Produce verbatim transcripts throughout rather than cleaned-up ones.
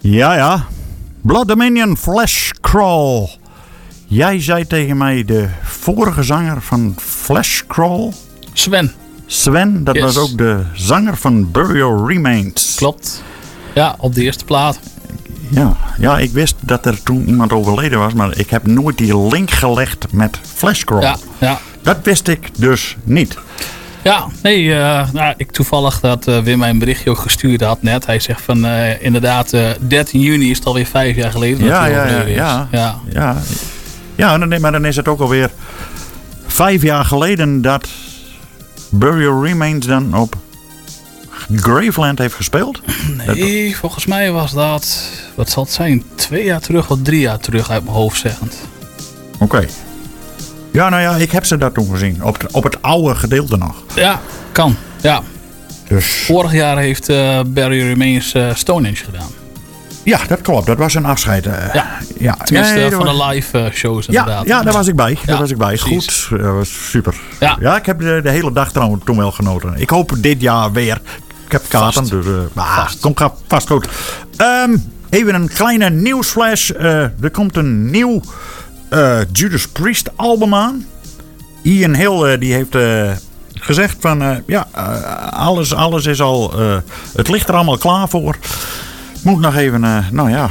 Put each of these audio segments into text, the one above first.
Ja, ja. Blood Dominion Flesh Crawl. Jij zei tegen mij de vorige zanger van Flesh Crawl. Sven. Sven, dat Yes. was ook de zanger van Burial Remains. Klopt. Ja, op de eerste plaat. Ja, ja, ik wist dat er toen iemand overleden was, maar ik heb nooit die link gelegd met Flesh Crawl. Ja, ja. Dat wist ik dus niet. Ja, nee, uh, nou, ik toevallig dat uh, Wim mij een berichtje ook gestuurd had net. Hij zegt van uh, inderdaad, uh, dertien juni is het alweer vijf jaar geleden. Dat Ja, hij ja, ja, overleden is. ja. ja. Ja, ja dan, maar dan is het ook alweer vijf jaar geleden dat Burial Remains dan op Graveland heeft gespeeld. Nee, dat... volgens mij was dat, wat zal het zijn, twee jaar terug of drie jaar terug uit mijn hoofd zeggend. Oké. Okay. Ja, nou ja, ik heb ze daar toen gezien. Op het, op het oude gedeelte nog. Ja, kan. Ja. Dus... Vorig jaar heeft uh, Burial Remains uh, Stonehenge gedaan. Ja, dat klopt. Dat was een afscheid. Uh, ja. ja, tenminste nee, van was... de live uh, shows inderdaad. Ja, ja, daar was ik bij. Daar ja, was ik bij. precies. Goed. Dat was super. Ja. ja, ik heb de, de hele dag trouwens toen wel genoten. Ik hoop dit jaar weer. Ik heb kaarten, vast. dus uh, ah, komt vast goed. Um, even een kleine nieuwsflash. Uh, er komt een nieuw uh, Judas Priest album aan. Ian Hill uh, die heeft uh, gezegd van uh, ja, uh, alles, alles is al, uh, het ligt er allemaal klaar voor. Moet nog even, uh, nou ja,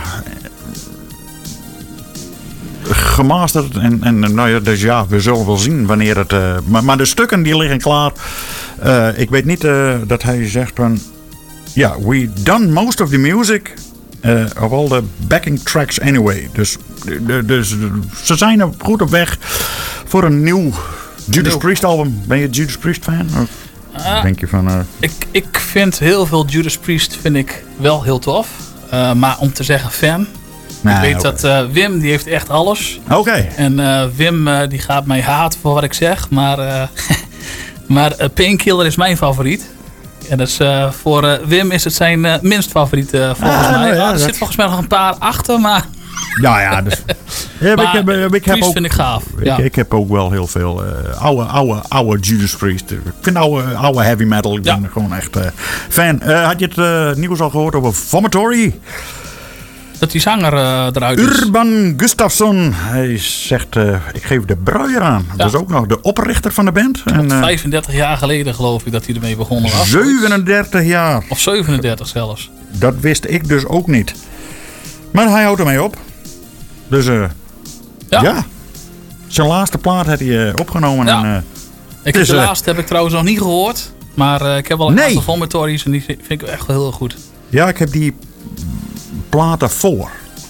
gemasterd en, en nou ja, dus ja, we zullen wel zien wanneer het, uh, maar, maar de stukken die liggen klaar. Uh, ik weet niet uh, dat hij zegt van, ja, yeah, we done most of the music. Uh, of all the backing tracks anyway. Dus, dus ze zijn er goed op weg voor een nieuw Judas Nieuw. Priest album. Ben je Judas Priest fan? Of uh, denk je van... Uh... Ik, ik vind heel veel Judas Priest vind ik wel heel tof. Uh, maar om te zeggen fan... Nee, ik weet okay. dat uh, Wim die heeft echt alles. Oké. Okay. En uh, Wim uh, die gaat mij haten voor wat ik zeg. Maar, uh, maar uh, Painkiller is mijn favoriet. En dus, uh, voor uh, Wim is het zijn uh, minst favoriete uh, volgens ah, mij. Nou ja, ah, er dat... zit volgens mij nog een paar achter, maar... Ja, ja. Dus... ja maar, ik heb, ik heb ook, vind ik gaaf. Ik, ja. ik heb ook wel heel veel uh, oude, oude, oude Judas Priest. Ik vind oude, oude heavy metal. Ik ben ja. gewoon echt uh, fan. Uh, had je het uh, nieuws al gehoord over Vomitory? Dat die zanger uh, eruit is. Urban Gustafsson. Hij zegt, uh, ik geef de bruier aan. Ja. Dat is ook nog de oprichter van de band. En, uh, vijfendertig jaar geleden geloof ik dat hij ermee begonnen was. zevenendertig jaar. Of zevenendertig zelfs. Dat wist ik dus ook niet. Maar hij houdt ermee op. Dus uh, ja. ja. Zijn laatste plaat had hij uh, opgenomen. Ja. En, uh, ik heb de uh, laatste heb ik trouwens nog niet gehoord. Maar uh, ik heb wel een nee. aantal Vomitories en die vind ik echt wel heel goed. Ja, ik heb die platen voor.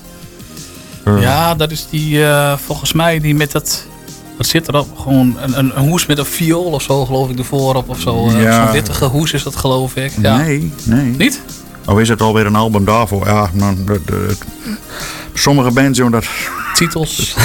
Uh. Ja, dat is die uh, volgens mij die met dat... Wat zit erop? Gewoon een, een, een hoes met een viool of zo geloof ik ervoor op. Of zo. Uh, ja. Zo'n wittige hoes is dat geloof ik. Ja. Nee, nee. Niet? Oh, is het alweer een album daarvoor? Ja, nou, de, de, sommige bands doen dat... Titels.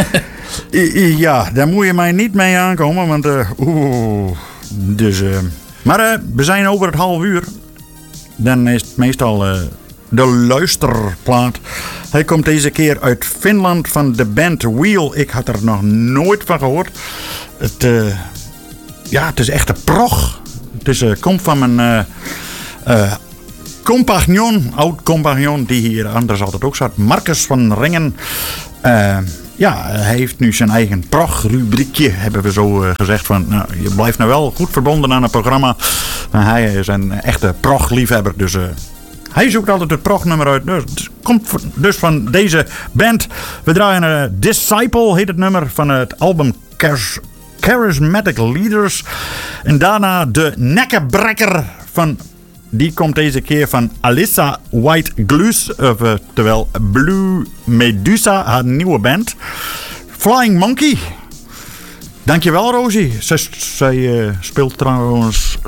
Ja, daar moet je mij niet mee aankomen, want... Uh, oeh, dus... Uh, maar uh, we zijn over het half uur. Dan is het meestal... Uh, de luisterplaat. Hij komt deze keer uit Finland van de band Wheel. Ik had er nog nooit van gehoord. Het, uh, ja, het is echt een prog. Het is, uh, komt van mijn uh, uh, compagnon, oud compagnon, die hier anders altijd ook zat. Marcus van Ringen. Uh, ja, hij heeft nu zijn eigen prog-rubriekje, hebben we zo uh, gezegd. Van, nou, je blijft nou wel goed verbonden aan het programma. Maar hij is een echte prog-liefhebber, dus... Uh, Hij zoekt altijd het prognummer uit. Dus het komt dus van deze band. We draaien uh, Disciple, heet het nummer van het album Char- Charismatic Leaders. En daarna de Nekkenbrekker van... Die komt deze keer van Alyssa White Glus. Of, uh, terwijl Blue Medusa, haar nieuwe band. Flying Monkey. Dankjewel, Rosie. Zij, zij uh, speelt trouwens